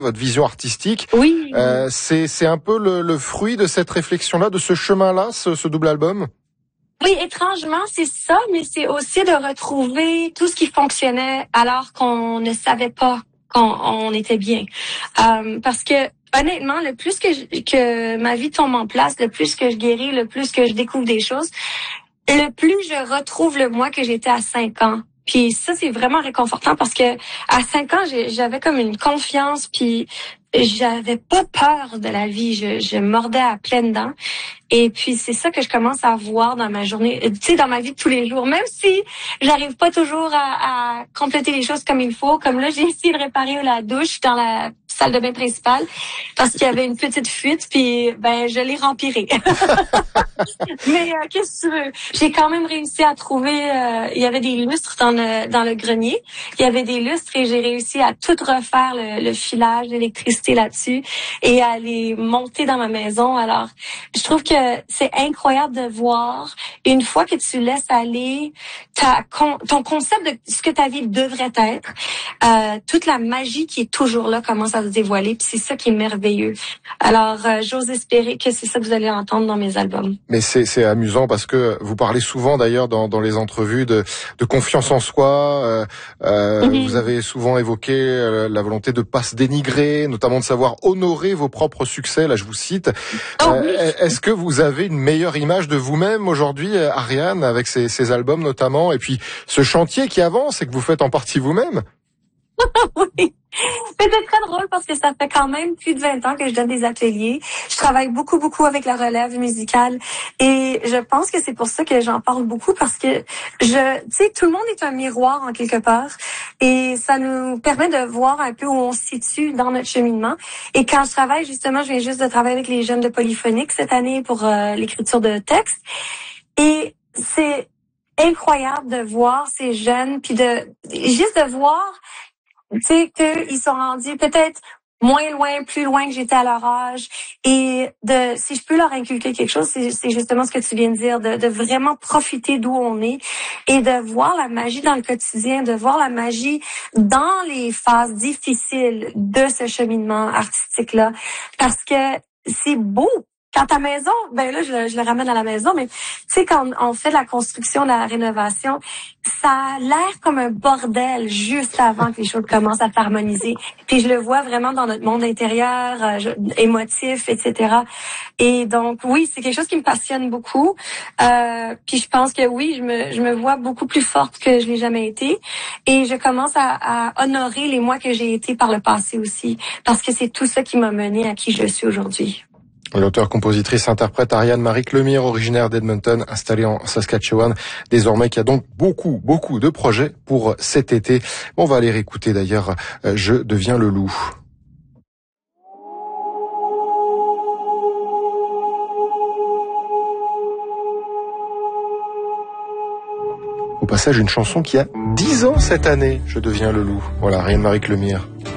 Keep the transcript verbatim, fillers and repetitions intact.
votre vision artistique. Oui. Euh, c'est, c'est un peu le, le fruit de cette réflexion-là, de ce chemin-là, ce, ce double album? Oui, étrangement, c'est ça, mais c'est aussi de retrouver tout ce qui fonctionnait alors qu'on ne savait pas qu'on on était bien. Euh, parce que honnêtement, le plus que, je, que ma vie tombe en place, le plus que je guéris, le plus que je découvre des choses, le plus je retrouve le moi que j'étais à cinq ans. Puis ça, c'est vraiment réconfortant parce que à cinq ans, j'avais comme une confiance, puis j'avais pas peur de la vie. Je, je mordais à pleines dents. Et puis c'est ça que je commence à voir dans ma journée, tu sais, dans ma vie de tous les jours. Même si j'arrive pas toujours à, à compléter les choses comme il faut, comme là, j'ai essayé de réparer la douche dans la salle de bain principale parce qu'il y avait une petite fuite, puis ben je l'ai rempirée. Mais euh, qu'est-ce que tu veux? J'ai quand même réussi à trouver. Euh, il y avait des lustres dans le dans le grenier. Il y avait des lustres et j'ai réussi à tout refaire le, le filage, l'électricité là-dessus et à les monter dans ma maison. Alors, je trouve que c'est incroyable de voir une fois que tu laisses aller ta ton concept de ce que ta vie devrait être. Euh, toute la magie qui est toujours là commence à se dévoiler. Puis c'est ça qui est merveilleux. Alors, euh, j'ose espérer que c'est ça que vous allez entendre dans mes albums. Mais c'est, c'est amusant parce que vous parlez souvent d'ailleurs dans, dans les entrevues de, de confiance en soi. Euh, euh, mm-hmm. Vous avez souvent évoqué euh, la volonté de pas se dénigrer, notamment de savoir honorer vos propres succès. Là, je vous cite. Oh, euh, oui. Est-ce que vous avez une meilleure image de vous-même aujourd'hui, Ariane, avec ces, ces albums notamment, et puis ce chantier qui avance et que vous faites en partie vous-même? Oui. Mais c'est très drôle parce que ça fait quand même plus de vingt ans que je donne des ateliers. Je travaille beaucoup, beaucoup avec la relève musicale et je pense que c'est pour ça que j'en parle beaucoup parce que je, tu sais, tout le monde est un miroir en quelque part et ça nous permet de voir un peu où on se situe dans notre cheminement. Et quand je travaille, justement, je viens juste de travailler avec les jeunes de Polyphonique cette année pour euh, l'écriture de textes et c'est incroyable de voir ces jeunes puis de, juste de voir tu sais, qu'ils sont rendus peut-être moins loin, plus loin que j'étais à leur âge. Et de, si je peux leur inculquer quelque chose, c'est, c'est justement ce que tu viens de dire, de, de vraiment profiter d'où on est et de voir la magie dans le quotidien, de voir la magie dans les phases difficiles de ce cheminement artistique-là. Parce que c'est beau. Quand ta maison, ben là, je le, je le ramène à la maison, mais tu sais, quand on fait la construction, la rénovation, ça a l'air comme un bordel juste avant que les choses commencent à s'harmoniser. Puis je le vois vraiment dans notre monde intérieur, euh, je, émotif, et cetera. Et donc, oui, c'est quelque chose qui me passionne beaucoup. Euh, puis je pense que oui, je me, je me vois beaucoup plus forte que je l'ai jamais été. Et je commence à, à honorer les mois que j'ai été par le passé aussi, parce que c'est tout ça qui m'a mené à qui je suis aujourd'hui. L'auteur, compositrice, interprète Ariane Maric Lemire, originaire d'Edmonton, installée en Saskatchewan, désormais qui a donc beaucoup, beaucoup de projets pour cet été. On va aller réécouter d'ailleurs « Je deviens le loup ». Au passage, une chanson qui a dix ans cette année, « Je deviens le loup ». Voilà, Ariane Maric Lemire.